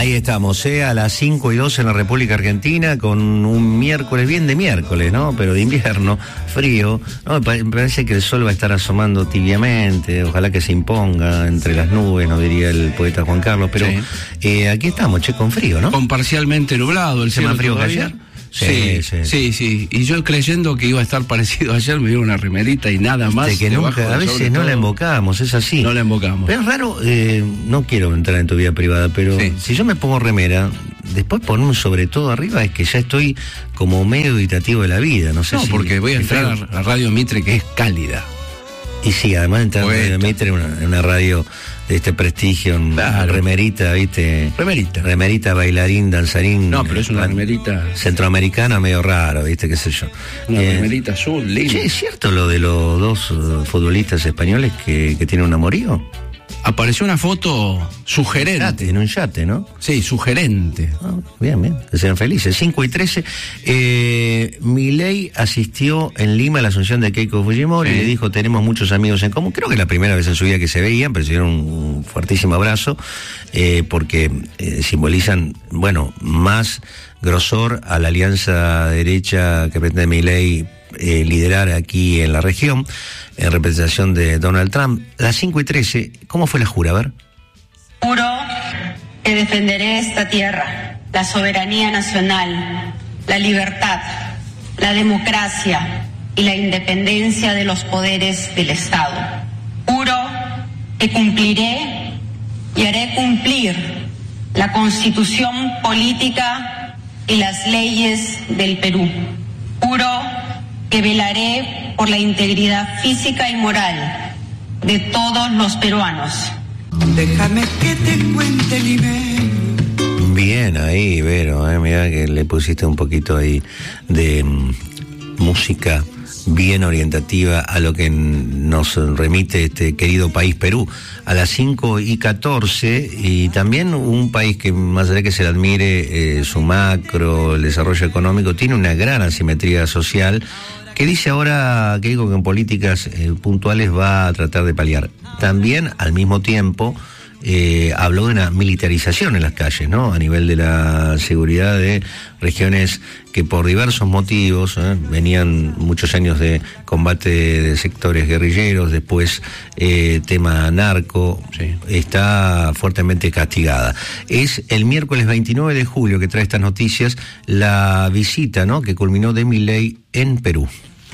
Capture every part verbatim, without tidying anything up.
Ahí estamos, ¿eh? A las cinco y dos en la República Argentina, con un miércoles, bien de miércoles, ¿no? Pero de invierno, frío, ¿no? Me parece que el sol va a estar asomando tibiamente, ojalá que se imponga entre las nubes, nos diría el poeta Juan Carlos, pero sí. eh, aquí estamos, che, con frío, ¿no? Con parcialmente nublado, el cielo más frío que todavía. ayer. Sí, sí, sí, sí. Y yo creyendo que iba a estar parecido ayer, me dio una remerita y nada más. De que nunca, a veces no la embocamos, es así. No la embocamos. Pero es raro, eh, no quiero entrar en tu vida privada, pero sí. Si yo me pongo remera, después poner un sobre todo arriba, es que ya estoy como medio dubitativo de la vida, no sé no, si... No, porque voy a entrar a, a Radio Mitre, que es cálida. Y sí, además entrar a Radio Mitre, una, una radio de este prestigio, claro. Remerita, ¿viste? Remerita. Remerita, bailarín, danzarín. No, pero es una remerita... Centroamericana medio raro, ¿viste? ¿Qué sé yo? Una eh, remerita azul, linda. Che, ¿es cierto lo de los dos uh, futbolistas españoles que, que tienen un amorío? Apareció una foto sugerente. Yate, en un yate, ¿no? Sí, sugerente. Ah, bien, bien, que sean felices. cinco y trece. Eh, Milei asistió en Lima a la asunción de Keiko Fujimori, sí. Y le dijo, tenemos muchos amigos en común. Creo que es la primera vez en su vida que se veían, pero se dieron un fuertísimo abrazo, eh, porque eh, simbolizan, bueno, más grosor a la alianza derecha que pretende Milei Eh, liderar aquí en la región, en representación de Donald Trump. Las cinco y trece, ¿cómo fue la jura? A ver. Juro que defenderé esta tierra, la soberanía nacional, la libertad, la democracia y la independencia de los poderes del Estado. Juro que cumpliré y haré cumplir la Constitución política y las leyes del Perú. Juro que velaré por la integridad física y moral de todos los peruanos. Déjame que te cuente mi medio. Bien ahí, Vero, eh, mira que le pusiste un poquito ahí de mm, música bien orientativa a lo que nos remite este querido país Perú. A las cinco y catorce, y también un país que, más allá de que se le admire eh, su macro, el desarrollo económico, tiene una gran asimetría social, que dice ahora que digo que en políticas eh, puntuales va a tratar de paliar. También, al mismo tiempo, eh, habló de una militarización en las calles, ¿no? A nivel de la seguridad de regiones que por diversos motivos ¿eh? venían muchos años de combate de sectores guerrilleros, después eh, tema narco, sí. Está fuertemente castigada. Es el miércoles veintinueve de julio que trae estas noticias la visita, ¿no? Que culminó de Milei en Perú.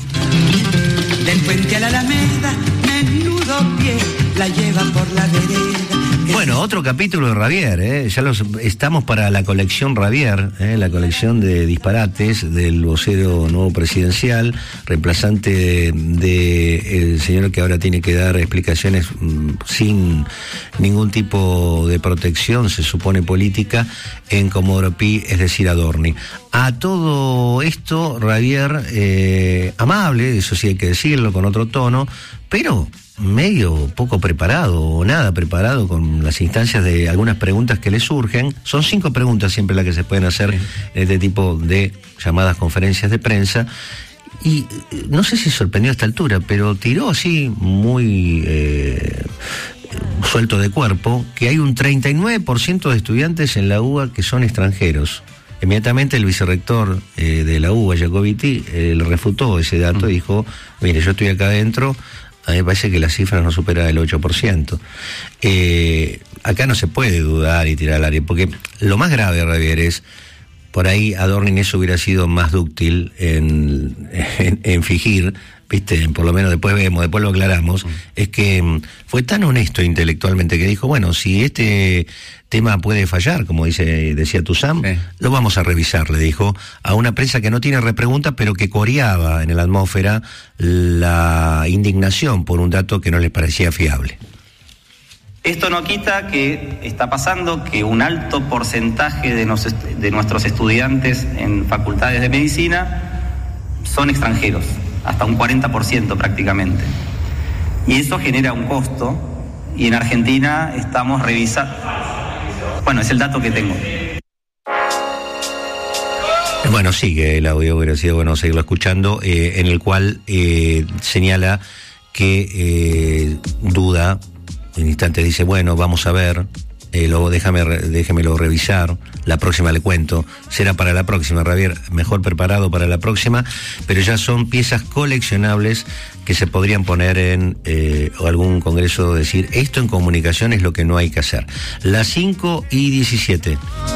Del puente a la Alameda, menudo pie, la lleva por la vereda. Bueno, otro capítulo de Ravier, ¿eh? Ya los estamos para la colección Ravier, ¿eh? La colección de disparates del vocero nuevo presidencial, reemplazante de, de el señor que ahora tiene que dar explicaciones mmm, sin ningún tipo de protección, se supone política, en Comodoro Pi, es decir, Adorni. A todo esto, Ravier, eh, amable, eso sí hay que decirlo, con otro tono, pero medio poco preparado o nada preparado con las instancias de algunas preguntas que le surgen. Son cinco preguntas siempre las que se pueden hacer en este tipo de llamadas conferencias de prensa. Y no sé si sorprendió a esta altura, pero tiró así muy eh, suelto de cuerpo que hay un treinta y nueve por ciento de estudiantes en la U B A que son extranjeros. Inmediatamente el vicerrector eh, de la U B A, Jacobiti, eh, le refutó ese dato y dijo, mire, yo estoy acá adentro, a mí me parece que la cifra no supera el ocho por ciento. Eh, acá no se puede dudar y tirar al aire, porque lo más grave, Javier, es, por ahí Adorni en eso hubiera sido más dúctil en, en, en fingir, viste, por lo menos después vemos, después lo aclaramos, mm. es que fue tan honesto intelectualmente que dijo, bueno, si este tema puede fallar, como dice decía Tuzán, sí. Lo vamos a revisar, le dijo a una prensa que no tiene repregunta, pero que coreaba en la atmósfera la indignación por un dato que no les parecía fiable. Esto no quita que está pasando que un alto porcentaje de, nos, de nuestros estudiantes en facultades de medicina son extranjeros, hasta un cuarenta por ciento prácticamente. Y eso genera un costo, y en Argentina estamos revisando... Bueno, es el dato que tengo. Bueno, sigue el audio, hubiera sido bueno seguirlo escuchando, eh, en el cual eh, señala que eh, duda, en instantes dice, bueno, vamos a ver, eh, lo, déjame, déjemelo revisar, la próxima le cuento, será para la próxima, Javier, mejor preparado para la próxima, pero ya son piezas coleccionables que se podrían poner en eh, algún congreso, decir, esto en comunicación es lo que no hay que hacer. Las cinco y diecisiete.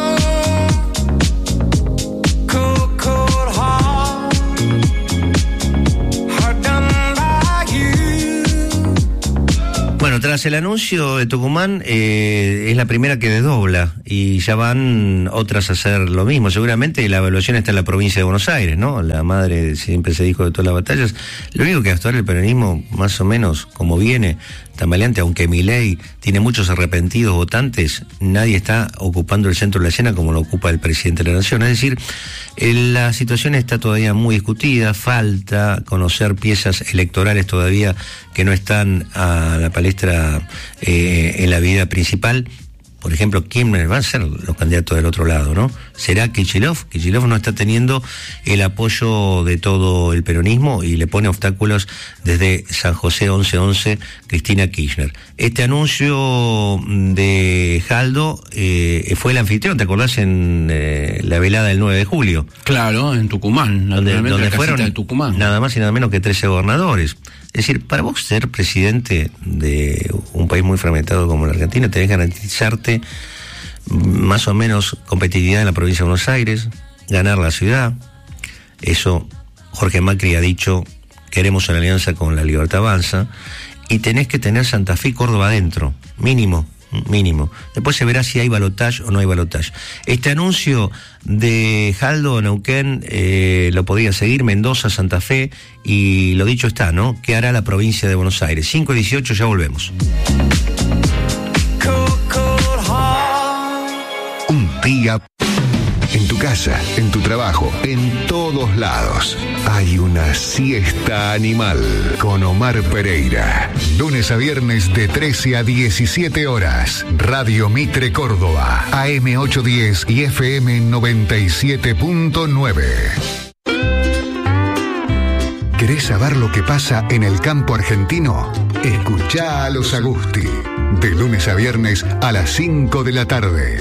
Bueno, tras el anuncio de Tucumán, eh, es la primera que desdobla y ya van otras a hacer lo mismo. Seguramente la evaluación está en la provincia de Buenos Aires, ¿no? La madre siempre se dijo de todas las batallas. Lo único que hasta ahora el peronismo, más o menos como viene, tambaleante, aunque Milei tiene muchos arrepentidos votantes, nadie está ocupando el centro de la escena como lo ocupa el presidente de la Nación. Es decir, la situación está todavía muy discutida, falta conocer piezas electorales todavía que no están a la palestra eh, en la vida principal. Por ejemplo, ¿quién van a ser los candidatos del otro lado, no? ¿Será Kicillof? Kicillof no está teniendo el apoyo de todo el peronismo y le pone obstáculos desde San José once once, Cristina Kirchner. Este anuncio de Jaldo eh, fue el anfitrión, ¿te acordás? En eh, la velada del nueve de julio. Claro, en Tucumán, donde, donde la fueron de Tucumán. Nada más y nada menos que trece gobernadores. Es decir, para vos ser presidente de un país muy fragmentado como la Argentina, tenés que garantizarte más o menos competitividad en la provincia de Buenos Aires, ganar la ciudad. Eso Jorge Macri ha dicho, queremos una alianza con la Libertad Avanza, y tenés que tener Santa Fe y Córdoba adentro, mínimo. mínimo. Después se verá si hay balotaje o no hay balotaje. Este anuncio de Jaldo Neuquén eh, lo podía seguir Mendoza, Santa Fe, y lo dicho está, ¿no? ¿Qué hará la provincia de Buenos Aires? cinco y dieciocho, ya volvemos. Un día en tu casa, en tu trabajo, en todos lados. Hay una siesta animal con Omar Pereira. Lunes a viernes de trece a diecisiete horas. Radio Mitre Córdoba, A M ochocientos diez y F M noventa y siete punto nueve. ¿Querés saber lo que pasa en el campo argentino? Escuchá a los Agusti. De lunes a viernes a las cinco de la tarde.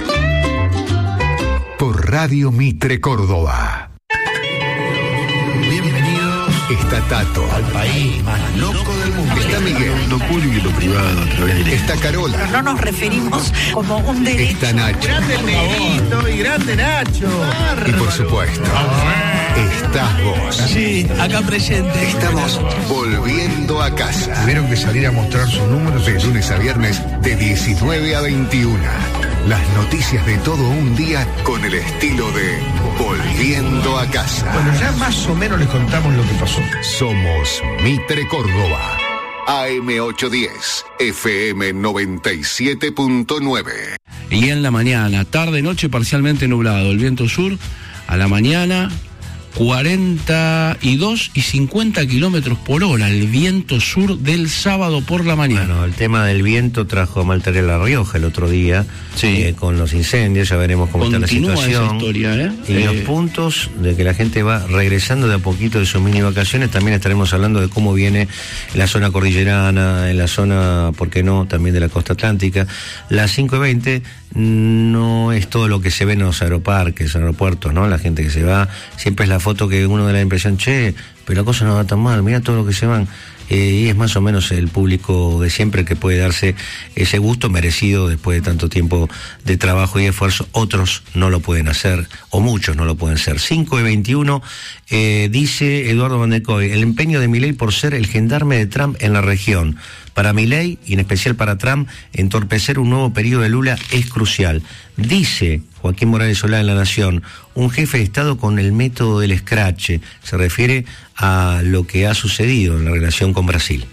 Por Radio Mitre Córdoba. Bienvenido. Está Tato. Al país más loco del mundo. Está Miguel. Lo público y lo privado a través de... Está Carola. No nos referimos como un derecho. Está Nacho. Grande el Negrito y grande Nacho. Y por supuesto, estás vos. Sí, acá presente. Estamos volviendo a casa. Tuvieron que salir a mostrar sus números. De lunes a viernes de diecinueve a veintiuna. Las noticias de todo un día con el estilo de Volviendo a Casa. Bueno, ya más o menos les contamos lo que pasó. Somos Mitre Córdoba. A M ochocientos diez, F M noventa y siete punto nueve. Y en la mañana, tarde, noche, parcialmente nublado. El viento sur, a la mañana, cuarenta y dos y cincuenta kilómetros por hora, el viento sur del sábado por la mañana. Bueno, el tema del viento trajo a Maltaria La Rioja el otro día, sí. eh, con los incendios, ya veremos cómo Continúa está la situación. Esa historia, ¿eh? Y eh... los puntos de que la gente va regresando de a poquito de sus mini vacaciones, también estaremos hablando de cómo viene en la zona cordillerana, en la zona, ¿por qué no?, también de la costa atlántica. Las cinco y veinte no es todo lo que se ve en los aeroparques, aeropuertos, ¿no? La gente que se va, siempre es la foto que uno da la impresión, che, pero la cosa no va tan mal, mira todo lo que se van. Eh, y es más o menos el público de siempre que puede darse ese gusto merecido después de tanto tiempo de trabajo y esfuerzo. Otros no lo pueden hacer, o muchos no lo pueden hacer. cinco y veintiuno, eh, dice Eduardo Van der Kooi, el empeño de Milei por ser el gendarme de Trump en la región. Para Milei, y en especial para Trump, entorpecer un nuevo periodo de Lula es crucial. Dice Joaquín Morales Solá en La Nación, un jefe de Estado con el método del escrache. Se refiere a lo que ha sucedido en la relación con Brasil.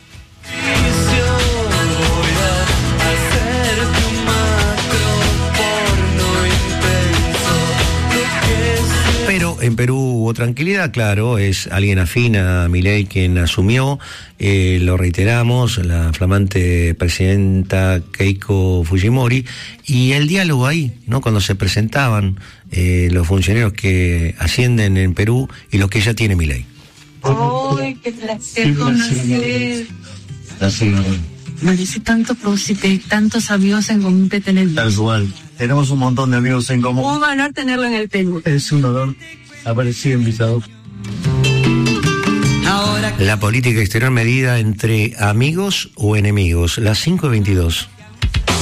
Pero en Perú hubo tranquilidad, claro, es alguien afín a Milei quien asumió, eh, lo reiteramos, la flamante presidenta Keiko Fujimori, y el diálogo ahí, ¿no? Cuando se presentaban eh, los funcionarios que ascienden en Perú y los que ya tiene Milei. ¡Ay, qué placer conocer! Merece tanto próxite, tantos amigos en común que tener. Tal cual. Tenemos un montón de amigos en común. Un honor tenerlo en el Facebook. Es un honor haber sido invitado. La política exterior medida entre amigos o enemigos. Las cinco y veintidós.